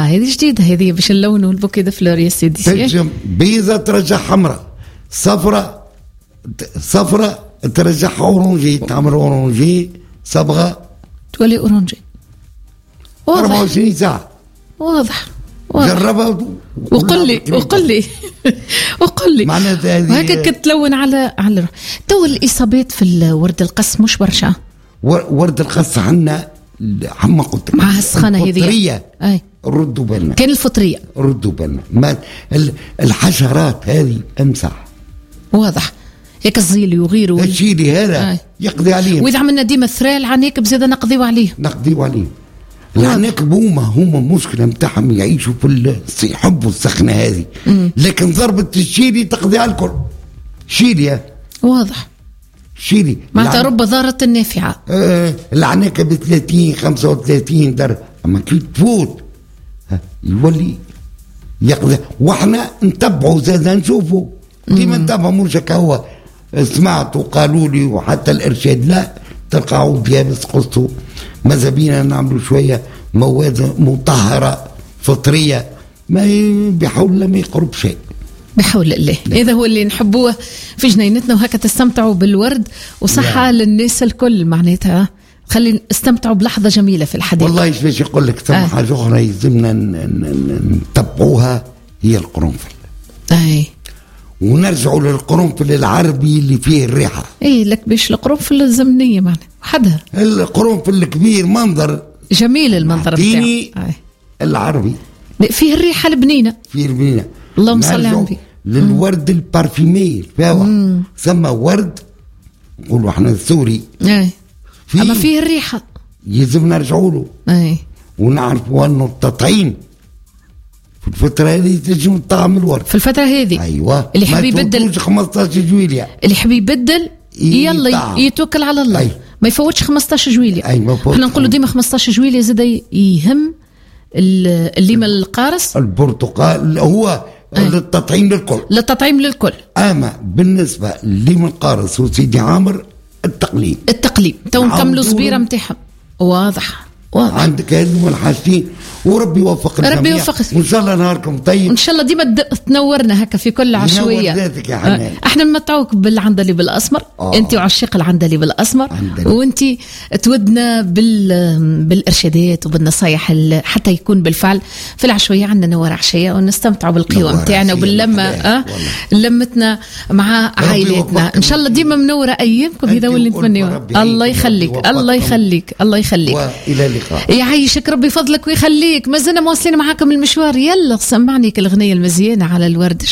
هذه جديدة، هذه باش اللون والبوكي دو فلور يا سيدي. تنجم بيضة ترجع حمراء، صفرة ترجعها أورانجي، تعمل أورانجي، صبغة تولي أورانجي. 24 ساعة. واضح. جربها وقل لي معناتها هكا كتلون على تو الإصابات في الورد القص مش برشا. ورد القص عندنا عما قلت مع السخانة هذه الفطرية. ردوا بالنا، كان الفطرية ردوا بالنا، ما الحشرات هذه امسح. واضح هيك الزيل وغيره الشيلي هذا يقضي عليه. وإذا عملنا ديما ثرال عناك بزيادة نقضيو عليه. العناك هما مشكلة متاعهم يعيشوا في يحبوا السخنة هذه. لكن ضربة الشيلي تقضي على الكل. شيلي واضح. شيلي معناتها رب ضارة النافعة. العناكة ب30 35 درجة، أما كي تفوت يولي يقضي. واحنا نتبعوا زاد نشوفوا ديما نتبعوا، مش هو سمعت وقالوا لي وحتى الإرشاد لا تلقاو ديابس قصوا. ماذا بينا نعملوا شوية مواد مطهرة فطرية، ما بحول الله ما يقرب شيء بحول الله. هذا هو اللي نحبوه في جنينتنا، وهكا تستمتعوا بالورد وصحة للناس الكل. معناتها خلي استمتعوا بلحظة جميلة في الحديقة. والله ايش باش يقول لك ثم حاجة أخرى يلزمنا نتبعوها، هي القرنفل. ونرجعوا للقرنفل العربي اللي فيه الريحة. لك باش القرنفل الزمنية معنا وحدها. القرنفل الكبير منظر جميل، المنظر بتاعه العربي فيه الريحة البنينة. اللهم صل على النبي. للورد البارفيمي ثم ورد نقولوا احنا السوري اما فيه الريحة يلزم نرجعوا له. ونعرفوا انه التطعيم في الفترة هذه تجي طعم الورد في الفترة هذه. اللي حبي يبدل 15 جويلية، اللي حبي يبدل يلا يتوكل على الله. ما يفوتش 15 جويلية. احنا نقولوا ديما 15 جويلية زاد يهم الليمة القارص البرتقال هو للتطعيم للكل. اما بالنسبة لليمة القارص وسيدي عامر التقليم تو نكملوا صبيرة متاعهم. واضح عندك هذه الحاجتين، وربي يوفق الجميع. وان شاء الله نهاركم طيب، ان شاء الله ديما تنورنا هكا في كل عشويه. احنا نمتعوك بالعندلي بالاسمر. انت وعشاق العندلي بالاسمر، وانت تودنا بالارشادات وبالنصايح حتى يكون بالفعل في العشويه عندنا نوار عشيه، ونستمتعوا بالقيوم نتاعنا وباللمه لمتنا مع عائلاتنا. ان شاء الله ديما منوره ايامكم. هذا هو اللي نتمناه. الله يخليك الله يخليك الله يخليك. والى اللقاء. يعيشك ربي فضلك ويخليك. ما زلنا مواصلين معاكم المشوار. يلا سمعني الأغنية المزيانة على الورد.